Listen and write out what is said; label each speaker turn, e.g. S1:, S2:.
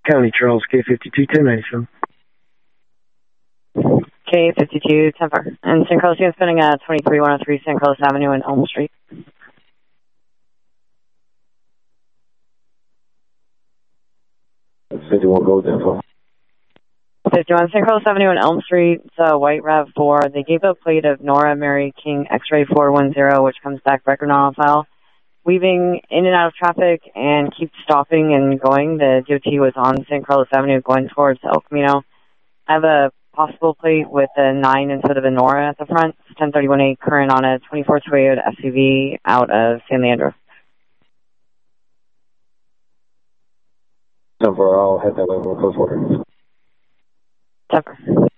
S1: County Charles, K52, 1097.
S2: K52, Temper. And St. Carlos, you're spinning at 23103 St. Carlos Avenue in Elm Street.
S1: 51 Gold Info.
S2: 51 St. Carlos Avenue in Elm Street. It's a white RAV4. They gave a plate of Nora Mary King X-ray 410, which comes back record on file. Weaving in and out of traffic and keeps stopping and going. The DOT was on St. Carlos Avenue going towards El Camino. I have a possible plate with a 9 instead of a Nora at the front. It's 1031A current on a 24 Toyota SUV out of San Leandro.
S1: Temper, I'll head that way. We're close order.
S2: Temper.